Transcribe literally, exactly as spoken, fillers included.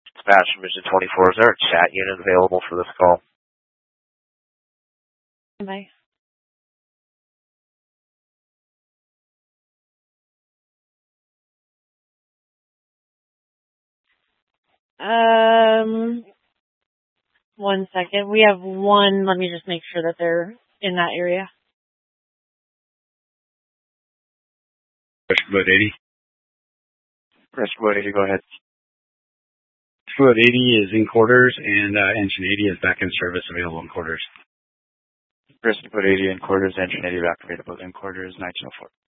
Sebastian Mission twenty-four, is there a chat unit available for this call? Bye. Um, one second. We have one. Let me just make sure that they're in that area. Rescue Boat eighty. Rescue Boat eighty, go ahead. Rescue Boat eighty is in quarters, and uh, Engine eighty is back in service, available in quarters. Rescue Boat eighty in quarters, Engine eighty back available in quarters, nineteen oh four.